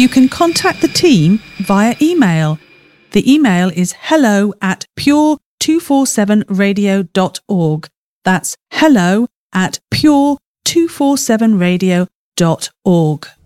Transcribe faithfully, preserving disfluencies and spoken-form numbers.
You can contact the team via email. The email is hello at pure two forty-seven radio dot org. That's hello at pure two forty-seven radio dot org.